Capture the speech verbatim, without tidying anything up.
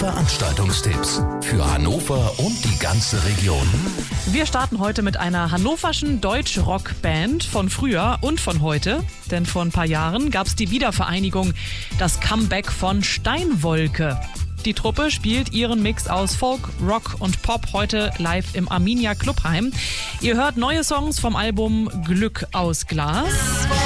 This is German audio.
Veranstaltungstipps für Hannover und die ganze Region. Wir starten heute mit einer hannoverschen Deutsch-Rock-Band von früher und von heute. Denn vor ein paar Jahren gab es die Wiedervereinigung, das Comeback von Steinwolke. Die Truppe spielt ihren Mix aus Folk, Rock und Pop heute live im Arminia Clubheim. Ihr hört neue Songs vom Album Glück aus Glas.